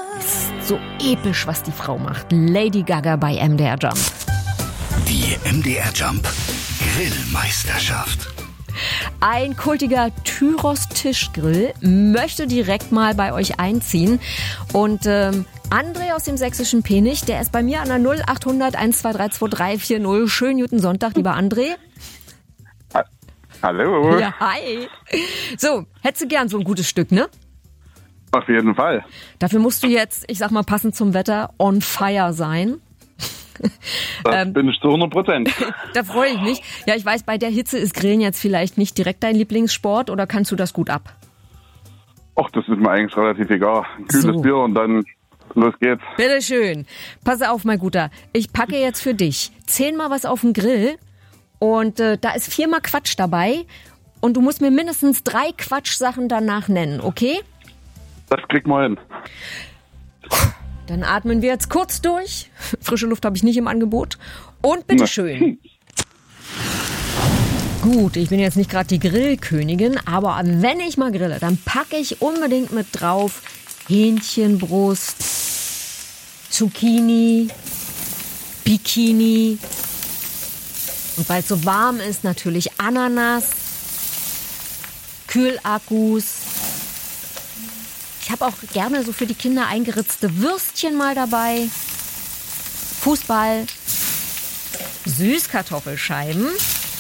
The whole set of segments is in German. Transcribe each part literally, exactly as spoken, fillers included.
So episch, was die Frau macht. Lady Gaga bei M D R Jump. Die M D R Jump Grillmeisterschaft. Ein kultiger Tyros-Tischgrill möchte direkt mal bei euch einziehen. Und ähm, André aus dem sächsischen Penich, der ist bei mir an der null acht hundert eins zwei drei zwei drei vier null. Schönen guten Sonntag, lieber André. Ha- Hallo. Ja, hi. So, hättest du gern so ein gutes Stück, ne? Auf jeden Fall. Dafür musst du jetzt, ich sag mal passend zum Wetter, on fire sein. Das ähm, bin ich zu hundert Prozent. Da freue ich mich. Ja, ich weiß, bei der Hitze ist Grillen jetzt vielleicht nicht direkt dein Lieblingssport, oder kannst du das gut ab? Ach, das ist mir eigentlich relativ egal. Ein kühles So. Bier und dann los geht's. Bitteschön. Pass auf, mein Guter. Ich packe jetzt für dich zehnmal was auf den Grill und äh, da ist viermal Quatsch dabei und du musst mir mindestens drei Quatschsachen danach nennen, okay? Das kriegt man hin. Dann atmen wir jetzt kurz durch. Frische Luft habe ich nicht im Angebot. Und bitteschön. Gut, ich bin jetzt nicht gerade die Grillkönigin, aber wenn ich mal grille, dann packe ich unbedingt mit drauf Hähnchenbrust, Zucchini, Bikini und weil es so warm ist, natürlich Ananas, Kühlakkus. Ich habe auch gerne so für die Kinder eingeritzte Würstchen mal dabei, Fußball, Süßkartoffelscheiben,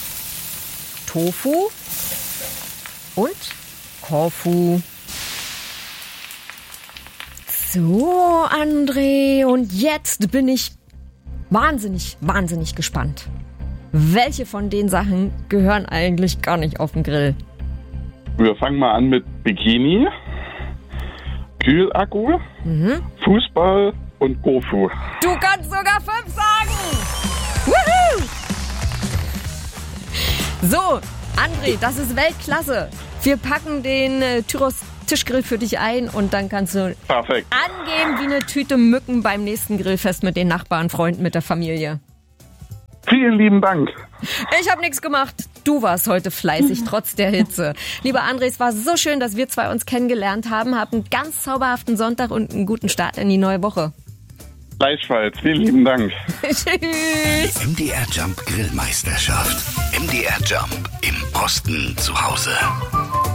Tofu und Korfu. So, André, und jetzt bin ich wahnsinnig, wahnsinnig gespannt. Welche von den Sachen gehören eigentlich gar nicht auf den Grill? Wir fangen mal an mit Bikini, Kühlakku, mhm. Fußball und Gofu. Du kannst sogar fünf sagen! Woohoo! So, André, das ist Weltklasse. Wir packen den äh, Tyros Tischgrill für dich ein und dann kannst du Perfekt. angeben wie eine Tüte Mücken beim nächsten Grillfest mit den Nachbarn, Freunden, mit der Familie. Vielen lieben Dank. Ich habe nichts gemacht. Du warst heute fleißig, trotz der Hitze. Lieber André, es war so schön, dass wir zwei uns kennengelernt haben. Hab einen ganz zauberhaften Sonntag und einen guten Start in die neue Woche. Gleichfalls. Vielen lieben Dank. Tschüss. Die M D R Jump Grillmeisterschaft. M D R Jump im Osten zu Hause.